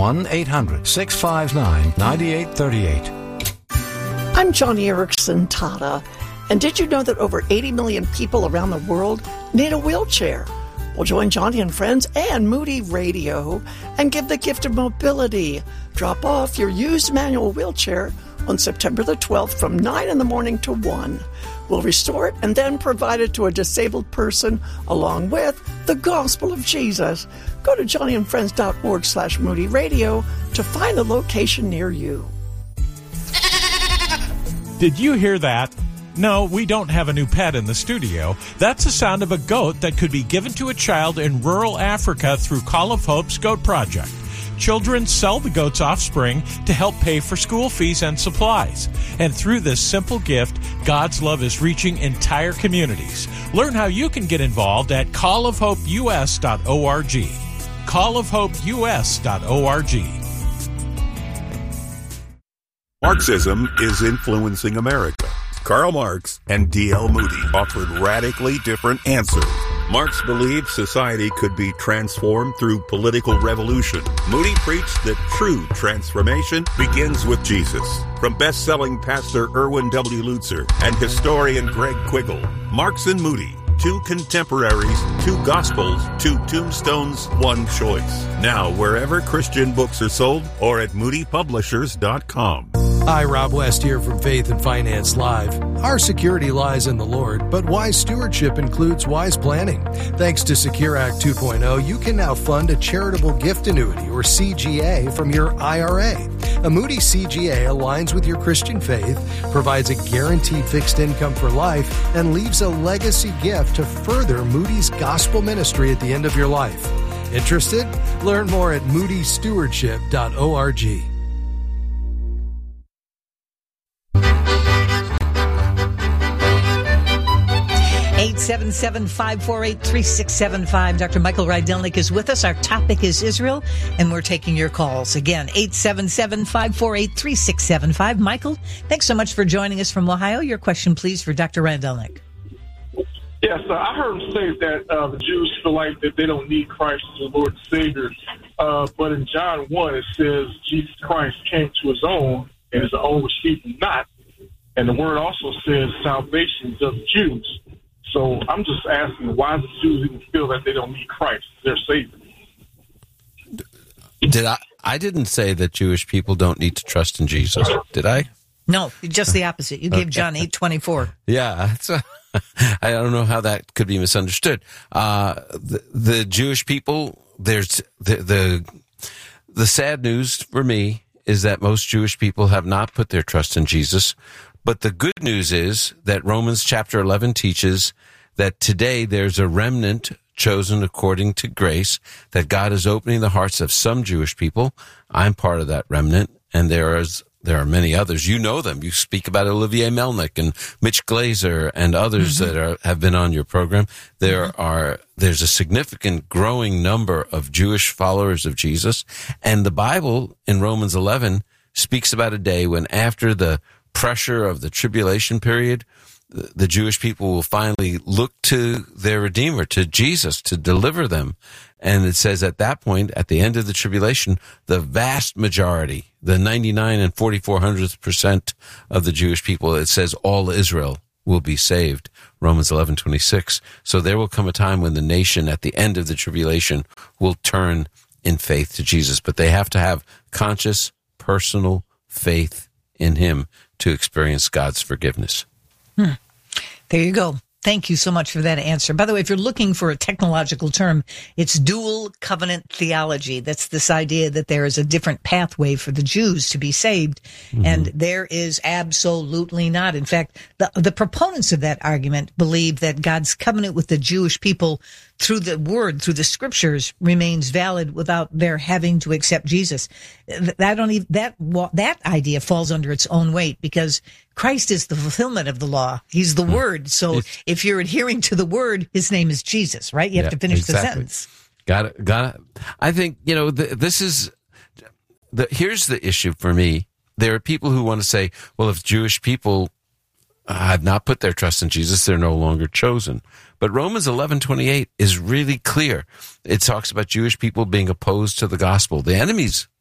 1-800-659-9838. I'm Johnny Erickson Tata, and did you know that over 80 million people around the world need a wheelchair? Well, join Johnny and friends and Moody Radio and give the gift of mobility. Drop off your used manual wheelchair on September the 12th from 9 in the morning to 1. We'll restore it and then provide it to a disabled person along with the gospel of Jesus. Go to johnnyandfriends.org/Moody Radio to find a location near you. Did you hear that? No, we don't have a new pet in the studio. That's the sound of a goat that could be given to a child in rural Africa through Call of Hope's Goat Project. Children sell the goat's offspring to help pay for school fees and supplies. And through this simple gift, God's love is reaching entire communities. Learn how you can get involved at callofhopeus.org. callofhopeus.org. Marxism is influencing America. Karl Marx and D.L. Moody offered radically different answers. Marx believed society could be transformed through political revolution. Moody preached that true transformation begins with Jesus. From best-selling pastor Erwin W. Lutzer and historian Greg Quiggle, Marx and Moody, two contemporaries, two gospels, two tombstones, one choice. Now, wherever Christian books are sold or at moodypublishers.com. Hi, Rob West here from Faith and Finance Live. Our security lies in the Lord, but wise stewardship includes wise planning. Thanks to Secure Act 2.0, you can now fund a charitable gift annuity, or CGA, from your IRA. A Moody CGA aligns with your Christian faith, provides a guaranteed fixed income for life, and leaves a legacy gift to further Moody's gospel ministry at the end of your life. Interested? Learn more at moodystewardship.org. 877-548-3675. Dr. Michael Rydelnik is with us. Our topic is Israel, and we're taking your calls. Again, 877-548-3675. Michael, thanks so much for joining us from Ohio. Your question, please, for Dr. Rydelnik. Yes, I heard him say that the Jews feel like that they don't need Christ as the Lord and Savior. But in John 1, it says Jesus Christ came to his own, and his own received him not. And the word also says salvation is of the Jews. So I'm just asking, why do the Jews even feel that they don't need Christ as their Savior? I didn't say that Jewish people don't need to trust in Jesus, did I? No, just the opposite. You gave John 8:24. Yeah, I don't know how that could be misunderstood. The Jewish people, there's the sad news for me is that most Jewish people have not put their trust in Jesus. But the good news is that Romans chapter 11 teaches that today there's a remnant chosen according to grace, that God is opening the hearts of some Jewish people. I'm part of that remnant, and there are many others. You know them. You speak about Olivier Melnick and Mitch Glazer and others that have been on your program. There's a significant growing number of Jewish followers of Jesus. And the Bible in Romans 11 speaks about a day when, after the pressure of the tribulation period, the Jewish people will finally look to their Redeemer, to Jesus, to deliver them. And it says at that point, at the end of the tribulation, the vast majority, the 99 and 4400% of the Jewish people, it says all Israel will be saved. Romans 11:26. So there will come a time when the nation at the end of the tribulation will turn in faith to Jesus. But they have to have conscious, personal faith in him to experience God's forgiveness. There you go. Thank you so much for that answer. By the way, if you're looking for a technological term, it's dual covenant theology. That's this idea that there is a different pathway for the Jews to be saved, and there is absolutely not. In fact, the proponents of that argument believe that God's covenant with the Jewish people through the word, through the scriptures, remains valid without their having to accept Jesus. That idea falls under its own weight, because Christ is the fulfillment of the law. He's the word. So if you're adhering to the word, his name is Jesus, right? You have to finish the sentence. Got it. I think, here's the issue for me. There are people who want to say, well, if Jewish people have not put their trust in Jesus, they're no longer chosen. But Romans 11:28 is really clear. It talks about Jewish people being opposed to the gospel. The enemies